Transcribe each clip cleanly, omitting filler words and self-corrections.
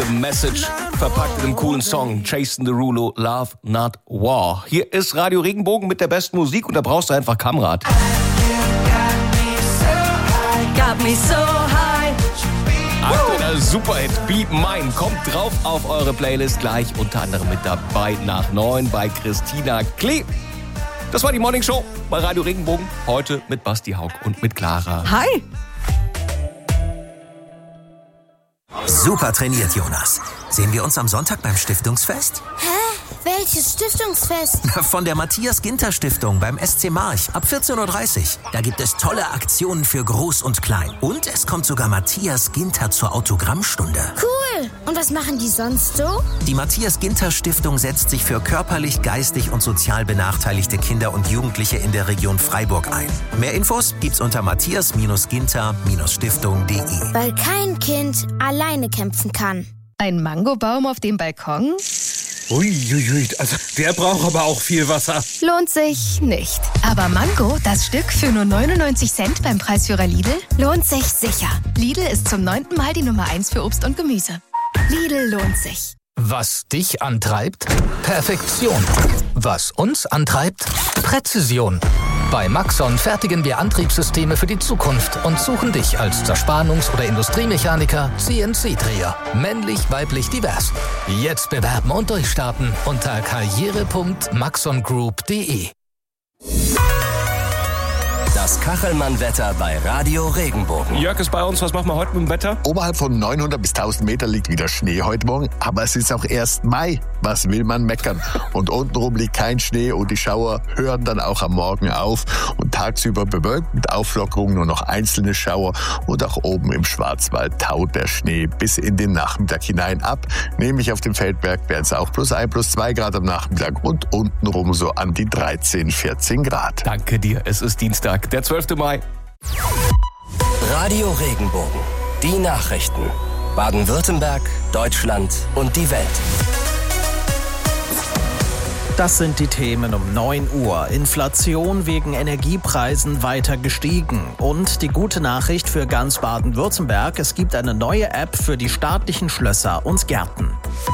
Message verpackt in einem coolen Song. Jason Derulo, Love Not War. Hier ist Radio Regenbogen mit der besten Musik und da brauchst du einfach Kamrad. Got me so high. Aktueller Superhit Be Mine kommt drauf auf eure Playlist. Gleich unter anderem mit dabei nach 9 bei Christina Klee. Das war die Morning Show bei Radio Regenbogen. Heute mit Basti Haug und mit Clara. Hi. Super trainiert, Jonas. Sehen wir uns am Sonntag beim Stiftungsfest? Hä? Welches Stiftungsfest? Von der Matthias-Ginter-Stiftung beim SC March ab 14.30 Uhr. Da gibt es tolle Aktionen für Groß und Klein. Und es kommt sogar Matthias Ginter zur Autogrammstunde. Cool. Und was machen die sonst so? Die Matthias-Ginter-Stiftung setzt sich für körperlich, geistig und sozial benachteiligte Kinder und Jugendliche in der Region Freiburg ein. Mehr Infos gibt's unter matthias-ginter-stiftung.de. Weil kein Kind alleine kämpfen kann. Ein Mangobaum auf dem Balkon? Uiuiui, also der braucht aber auch viel Wasser. Lohnt sich nicht. Aber Mango, das Stück für nur 99 Cent beim Preisführer Lidl, lohnt sich sicher. Lidl ist zum 9. Mal die Nummer 1 für Obst und Gemüse. Lidl lohnt sich. Was dich antreibt? Perfektion. Was uns antreibt? Präzision. Bei Maxon fertigen wir Antriebssysteme für die Zukunft und suchen dich als Zerspannungs- oder Industriemechaniker, CNC-Dreher. Männlich, weiblich, divers. Jetzt bewerben und durchstarten unter karriere.maxongroup.de. Das Kachelmann-Wetter bei Radio Regenbogen. Jörg ist bei uns. Was machen wir heute mit dem Wetter? Oberhalb von 900 bis 1000 Meter liegt wieder Schnee heute Morgen. Aber es ist auch erst Mai. Was will man meckern? Und untenrum liegt kein Schnee und die Schauer hören dann auch am Morgen auf. Und tagsüber bewölkt mit Auflockerung nur noch einzelne Schauer. Und auch oben im Schwarzwald taut der Schnee bis in den Nachmittag hinein ab. Nämlich auf dem Feldberg wären es auch +1, +2 Grad am Nachmittag und untenrum so an die 13, 14 Grad. Danke dir. Es ist Dienstag, der 12. Mai. Radio Regenbogen. Die Nachrichten. Baden-Württemberg, Deutschland und die Welt. Das sind die Themen um 9 Uhr. Inflation wegen Energiepreisen weiter gestiegen. Und die gute Nachricht für ganz Baden-Württemberg: Es gibt eine neue App für die staatlichen Schlösser und Gärten.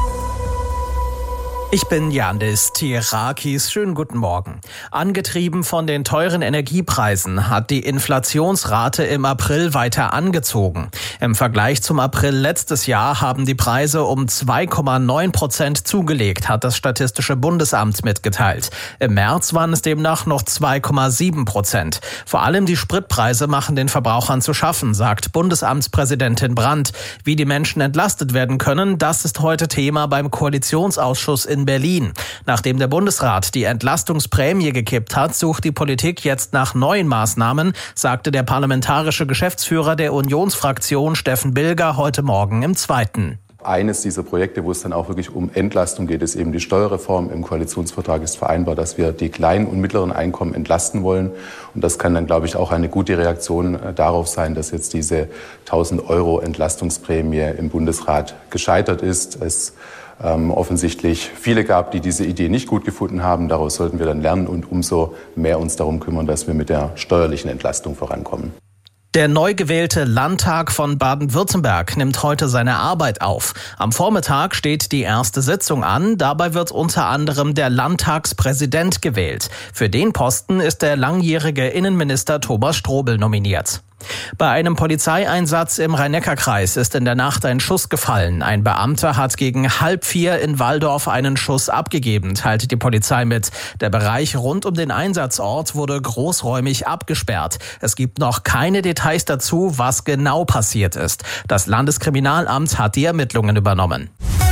Ich bin Yandis Tirakis. Schönen guten Morgen. Angetrieben von den teuren Energiepreisen hat die Inflationsrate im April weiter angezogen. Im Vergleich zum April letztes Jahr haben die Preise um 2,9% zugelegt, hat das Statistische Bundesamt mitgeteilt. Im März waren es demnach noch 2,7%. Vor allem die Spritpreise machen den Verbrauchern zu schaffen, sagt Bundesamtspräsidentin Brandt. Wie die Menschen entlastet werden können, das ist heute Thema beim Koalitionsausschuss in Berlin. Nachdem der Bundesrat die Entlastungsprämie gekippt hat, sucht die Politik jetzt nach neuen Maßnahmen, sagte der parlamentarische Geschäftsführer der Unionsfraktion Steffen Bilger heute Morgen im Zweiten. Eines dieser Projekte, wo es dann auch wirklich um Entlastung geht, ist eben die Steuerreform. Im Koalitionsvertrag ist vereinbart, dass wir die kleinen und mittleren Einkommen entlasten wollen. Und das kann dann, glaube ich, auch eine gute Reaktion darauf sein, dass jetzt diese 1.000 € Entlastungsprämie im Bundesrat gescheitert ist. Es offensichtlich viele gab, die diese Idee nicht gut gefunden haben. Daraus sollten wir dann lernen und umso mehr uns darum kümmern, dass wir mit der steuerlichen Entlastung vorankommen. Der neu gewählte Landtag von Baden-Württemberg nimmt heute seine Arbeit auf. Am Vormittag steht die erste Sitzung an. Dabei wird unter anderem der Landtagspräsident gewählt. Für den Posten ist der langjährige Innenminister Thomas Strobel nominiert. Bei einem Polizeieinsatz im Rhein-Neckar-Kreis ist in der Nacht ein Schuss gefallen. Ein Beamter hat gegen 3:30 in Walldorf einen Schuss abgegeben, teilte die Polizei mit. Der Bereich rund um den Einsatzort wurde großräumig abgesperrt. Es gibt noch keine Details dazu, was genau passiert ist. Das Landeskriminalamt hat die Ermittlungen übernommen.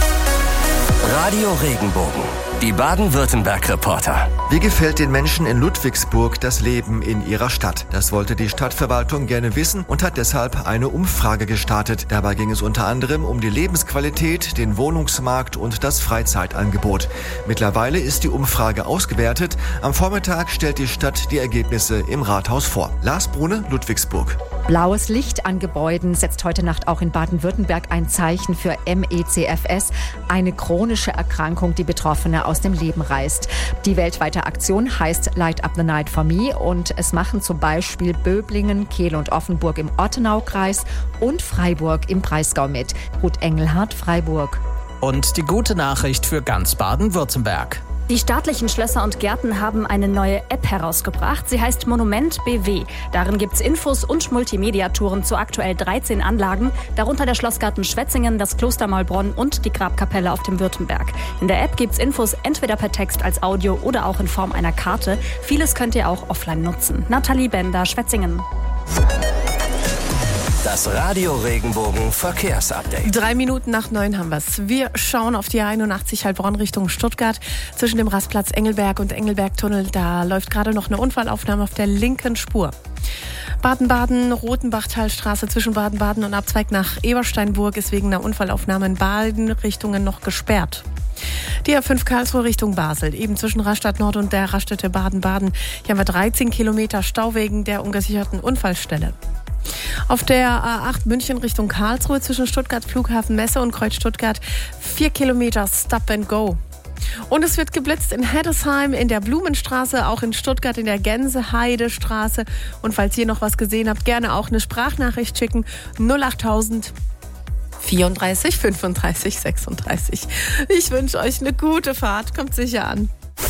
Radio Regenbogen. Die Baden-Württemberg-Reporter. Wie gefällt den Menschen in Ludwigsburg das Leben in ihrer Stadt? Das wollte die Stadtverwaltung gerne wissen und hat deshalb eine Umfrage gestartet. Dabei ging es unter anderem um die Lebensqualität, den Wohnungsmarkt und das Freizeitangebot. Mittlerweile ist die Umfrage ausgewertet. Am Vormittag stellt die Stadt die Ergebnisse im Rathaus vor. Lars Brune, Ludwigsburg. Blaues Licht an Gebäuden setzt heute Nacht auch in Baden-Württemberg ein Zeichen für MECFS, eine chronische Erkrankung, die Betroffene aus dem Leben reißt. Die weltweite Aktion heißt Light Up the Night for Me und es machen zum Beispiel Böblingen, Kehl und Offenburg im Ortenaukreis und Freiburg im Breisgau mit. Ruth Engelhardt, Freiburg. Und die gute Nachricht für ganz Baden-Württemberg. Die staatlichen Schlösser und Gärten haben eine neue App herausgebracht. Sie heißt Monument BW. Darin gibt's Infos und Multimedia-Touren zu aktuell 13 Anlagen, darunter der Schlossgarten Schwetzingen, das Kloster Maulbronn und die Grabkapelle auf dem Württemberg. In der App gibt's Infos entweder per Text als Audio oder auch in Form einer Karte. Vieles könnt ihr auch offline nutzen. Nathalie Bender, Schwetzingen. Das Radio Regenbogen Verkehrsupdate. 3 Minuten nach 9 haben wir's. Wir schauen auf die 81 Heilbronn Richtung Stuttgart. Zwischen dem Rastplatz Engelberg und Engelbergtunnel, da läuft gerade noch eine Unfallaufnahme auf der linken Spur. Baden-Baden, Rotenbachtalstraße zwischen Baden-Baden und Abzweig nach Ebersteinburg ist wegen einer Unfallaufnahme in beiden Richtungen noch gesperrt. Die A5 Karlsruhe Richtung Basel, eben zwischen Rastatt Nord und der Raststätte Baden-Baden. Hier haben wir 13 Kilometer Stau wegen der ungesicherten Unfallstelle. Auf der A8 München Richtung Karlsruhe zwischen Stuttgart Flughafen Messe und Kreuz Stuttgart 4 Kilometer Stop and Go. Und es wird geblitzt in Heddesheim, in der Blumenstraße, auch in Stuttgart in der Gänseheidestraße. Und falls ihr noch was gesehen habt, gerne auch eine Sprachnachricht schicken. 08000 34 35 36. Ich wünsche euch eine gute Fahrt. Kommt sicher an.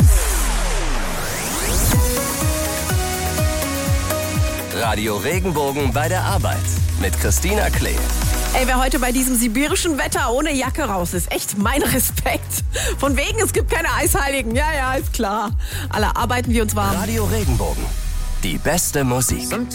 Radio Regenbogen bei der Arbeit mit Christina Klee. Ey, wer heute bei diesem sibirischen Wetter ohne Jacke raus ist, echt mein Respekt. Von wegen, es gibt keine Eisheiligen. Ja, ist klar. Alle arbeiten wir uns warm. Radio Regenbogen. Die beste Musik.